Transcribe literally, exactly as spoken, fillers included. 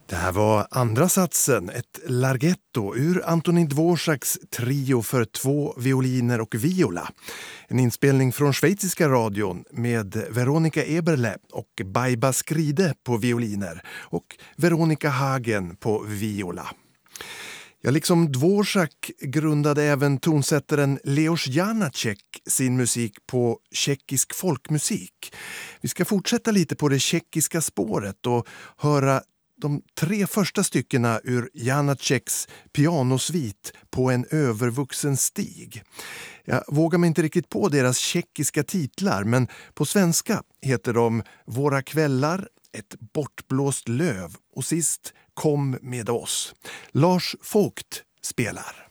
Det här var andra satsen, ett larghetto ur Antonín Dvořáks trio för två violiner och viola. En inspelning från schweiziska radion med Veronika Eberle och Baiba Skride på violiner och Veronika Hagen på viola. Ja, liksom Dvořák grundade även tonsättaren Leos Janáček sin musik på tjeckisk folkmusik. Vi ska fortsätta lite på det tjeckiska spåret och höra de tre första styckena ur Janáčeks pianosvit På en övervuxen stig. Jag vågar mig inte riktigt på deras tjeckiska titlar, men på svenska heter de Våra kvällar, Ett bortblåst löv och sist Kom med oss. Lars Vogt spelar.